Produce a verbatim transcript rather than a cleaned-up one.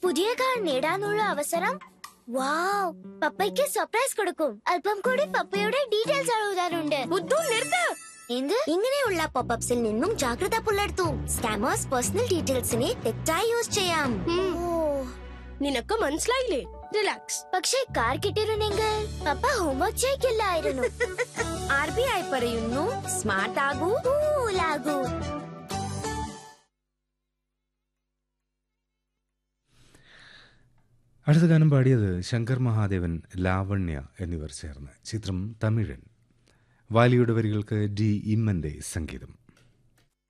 പുതിയ കാർ നേടാനുള്ള അവസരം. വാവ്, പപ്പയ്ക്ക് സർപ്രൈസ് കൊടുക്കും. അല്പം കൂടി പപ്പയുടെ ഡീറ്റെയിൽസ് എഴുതാനുണ്ട്. ബുദ്ധു നിർത്ത്. എന്ത്? ഇങ്ങനെയുള്ള പോപ്പപ്സിൽ നിന്നും ജാഗ്രത പുലർത്തൂ. സ്കാമേഴ്സ് പേഴ്സണൽ ഡീറ്റെയിൽസിനെ തെറ്റായി യൂസ് ചെയ്യാം. നിനക്ക് മനസ്സിലായില്ലേ? റിലാക്സ്. പക്ഷേ കാർ കിട്ടിയിരുന്നെങ്കിൽ പപ്പ ഹോംവർക്ക് ചെയ്യില്ലായിരുന്നു. ആർ ബി ഐ പറയുന്നു, സ്മാർട്ട് ആകൂ, കൂലാകൂ. അടുത്ത ഗാനം പാടിയത് ശങ്കർ മഹാദേവൻ, ലാവണ്യ എന്നിവർ ചേർന്ന്. ചിത്രം തമിഴൻ. വാലിയുടെ വരികൾക്ക് ഡി ഇമ്മന്റെ സംഗീതം.